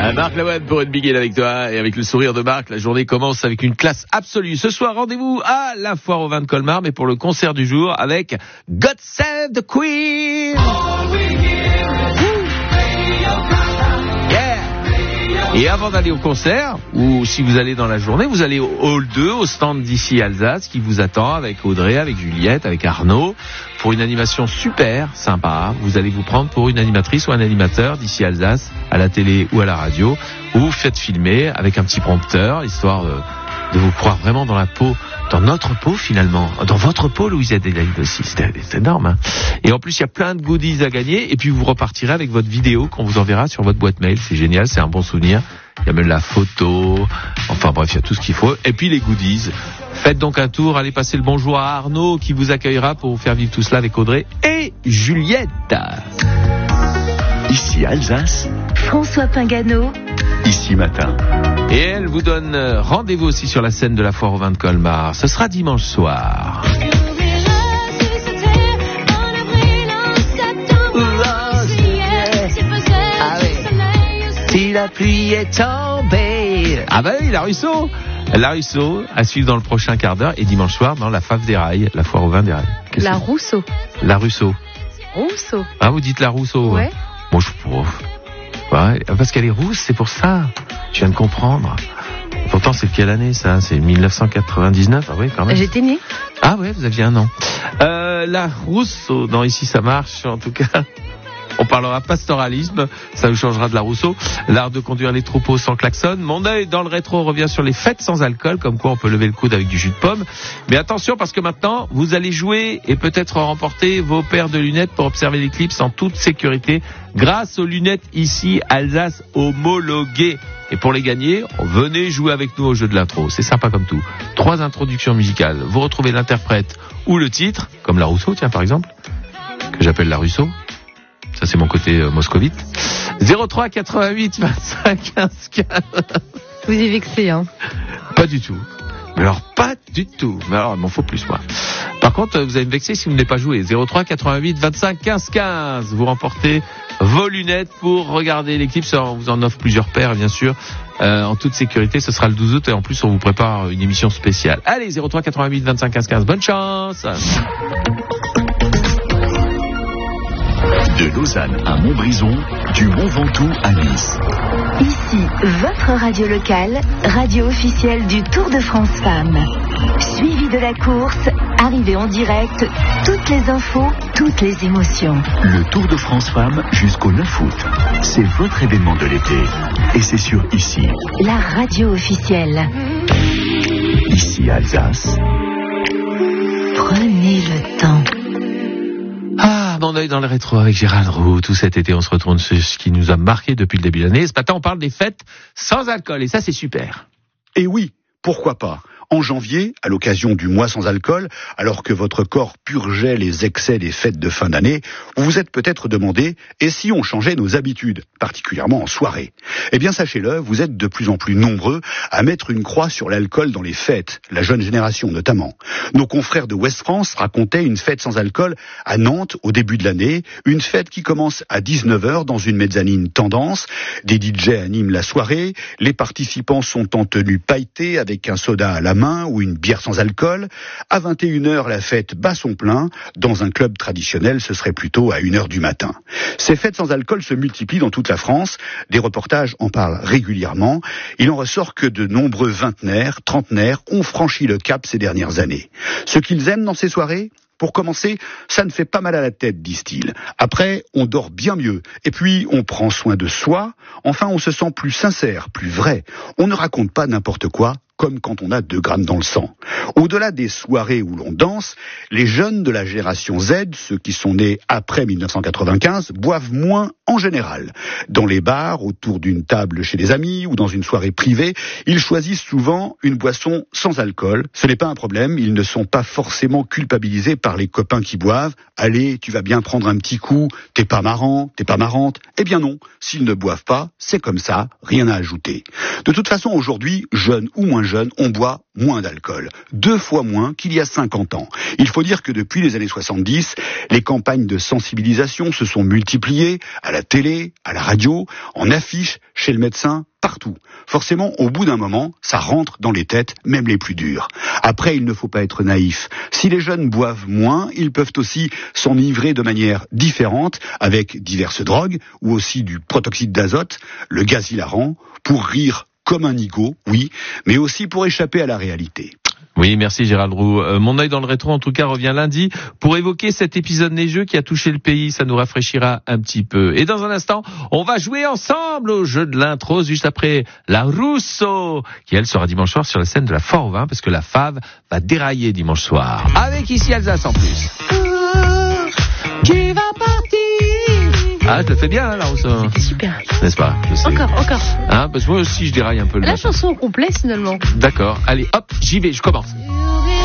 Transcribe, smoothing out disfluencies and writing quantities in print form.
Marc Lavoine pour une Big Game avec toi et avec le sourire de Marc, la journée commence avec une classe absolue. Ce soir, rendez-vous à la foire au vin de Colmar, mais pour le concert du jour avec God Save the Queen. Et avant d'aller au concert, ou si vous allez dans la journée, vous allez au Hall 2, au stand d'ici Alsace, qui vous attend avec Audrey, avec Juliette, avec Arnaud, pour une animation super sympa. Vous allez vous prendre pour une animatrice ou un animateur d'ici Alsace, à la télé ou à la radio, ou vous faites filmer avec un petit prompteur, histoire de vous croire vraiment dans la peau, dans notre peau finalement, dans votre peau, Louise Adélaïde aussi, c'est énorme. Hein. Et en plus, il y a plein de goodies à gagner, et puis vous repartirez avec votre vidéo qu'on vous enverra sur votre boîte mail, c'est génial, c'est un bon souvenir. Il y a même la photo, enfin bref, il y a tout ce qu'il faut, et puis les goodies. Faites donc un tour, allez passer le bonjour à Arnaud qui vous accueillera pour vous faire vivre tout cela avec Audrey et Juliette. Ici Alsace, François Pingano, ici Matin. Et elle vous donne rendez-vous aussi sur la scène de la foire au vin de Colmar. Ce sera dimanche soir. Si la pluie est tombée. Ah bah oui, la Russo, à suivre dans le prochain quart d'heure et dimanche soir dans la Fave des Rails, la foire au vin des Rails. La Rousseau. La Russo. Rousseau. Ah, vous dites la Rousseau. Ouais. Moi, je trouve. Ouais, parce qu'elle est rousse, c'est pour ça. Je viens de comprendre. Pourtant, c'est de quelle année, ça? C'est 1999. Ah oui, quand même. J'étais née. Ah ouais, vous aviez un an. La Rousseau, dans Ici ça marche, en tout cas. On parlera pastoralisme, ça vous changera de la Rousseau. L'art de conduire les troupeaux sans klaxon. Mon œil dans le rétro revient sur les fêtes sans alcool, comme quoi on peut lever le coude avec du jus de pomme. Mais attention, parce que maintenant, vous allez jouer et peut-être remporter vos paires de lunettes pour observer l'éclipse en toute sécurité grâce aux lunettes ici Alsace homologuées. Et pour les gagner, venez jouer avec nous au jeu de l'intro. C'est sympa comme tout. 3 introductions musicales. Vous retrouvez l'interprète ou le titre, comme la Rousseau, tiens, par exemple, que j'appelle la Rousseau. Ça, c'est mon côté moscovite. 03 88 25 15 15. Vous y vexez, hein? Pas du tout. Mais alors, pas du tout. Mais alors, il m'en faut plus, moi. Par contre, vous allez me vexer si vous n'avez pas joué. 03 88 25 15 15. Vous remportez vos lunettes pour regarder l'éclipse. On vous en offre plusieurs paires, bien sûr. En toute sécurité, ce sera le 12 août. Et en plus, on vous prépare une émission spéciale. Allez, 03 88 25 15 15. Bonne chance! De Lausanne à Montbrison, du Mont Ventoux à Nice. Ici, votre radio locale, radio officielle du Tour de France Femmes. Suivi de la course, arrivée en direct, toutes les infos, toutes les émotions. Le Tour de France Femmes jusqu'au 9 août. C'est votre événement de l'été. Et c'est sur Ici. La radio officielle. Ici Alsace. Prenez le temps. Mon œil dans le rétro avec Gérald Roux. Tout cet été, on se retourne sur ce qui nous a marqué depuis le début de l'année. Ce matin, on parle des fêtes sans alcool. Et ça, c'est super. Et oui, pourquoi pas? En janvier, à l'occasion du mois sans alcool, alors que votre corps purgeait les excès des fêtes de fin d'année, vous vous êtes peut-être demandé, et si on changeait nos habitudes, particulièrement en soirée? Eh bien, sachez-le, vous êtes de plus en plus nombreux à mettre une croix sur l'alcool dans les fêtes, la jeune génération notamment. Nos confrères de Ouest France racontaient une fête sans alcool à Nantes au début de l'année, une fête qui commence à 19h dans une mezzanine tendance, des DJ animent la soirée, les participants sont en tenue pailletée avec un soda à la main ou une bière sans alcool. À 21h, la fête bat son plein. Dans un club traditionnel, ce serait plutôt à 1h du matin. Ces fêtes sans alcool se multiplient dans toute la France. Des reportages en parlent régulièrement. Il en ressort que de nombreux vingtenaires, trentenaires ont franchi le cap ces dernières années. Ce qu'ils aiment dans ces soirées ? Pour commencer, ça ne fait pas mal à la tête, disent-ils. Après, on dort bien mieux. Et puis, on prend soin de soi. Enfin, on se sent plus sincère, plus vrai. On ne raconte pas n'importe quoi, comme quand on a 2 grammes dans le sang. Au-delà des soirées où l'on danse, les jeunes de la génération Z, ceux qui sont nés après 1995, boivent moins en général. Dans les bars, autour d'une table chez des amis ou dans une soirée privée, ils choisissent souvent une boisson sans alcool. Ce n'est pas un problème, ils ne sont pas forcément culpabilisés par les copains qui boivent. Allez, tu vas bien prendre un petit coup, t'es pas marrant, t'es pas marrante. Eh bien non, s'ils ne boivent pas, c'est comme ça, rien à ajouter. De toute façon, aujourd'hui, jeunes ou moins jeunes, on boit moins d'alcool. 2 fois moins qu'il y a 50 ans. Il faut dire que depuis les années 70, les campagnes de sensibilisation se sont multipliées à la télé, à la radio, en affiches, chez le médecin, partout. Forcément, au bout d'un moment, ça rentre dans les têtes, même les plus dures. Après, il ne faut pas être naïf. Si les jeunes boivent moins, ils peuvent aussi s'enivrer de manière différente, avec diverses drogues, ou aussi du protoxyde d'azote, le gaz hilarant, pour rire comme un nigo, oui, mais aussi pour échapper à la réalité. Oui, merci Gérald Roux. Mon œil dans le rétro, en tout cas, revient lundi pour évoquer cet épisode neigeux qui a touché le pays. Ça nous rafraîchira un petit peu. Et dans un instant, on va jouer ensemble au jeu de l'intro, juste après la Rousseau, qui elle sera dimanche soir sur la scène de la Fort au Vin, parce que la Fave va dérailler dimanche soir. Avec ici Alsace en plus. Qui va partir? Ah, je le fais bien, la Rousseau. C'était super. N'est-ce pas? Je sais. Encore. Hein, parce que moi aussi, je déraille un peu le La matin. chanson au complet, finalement. D'accord. Allez, hop, j'y vais, je commence.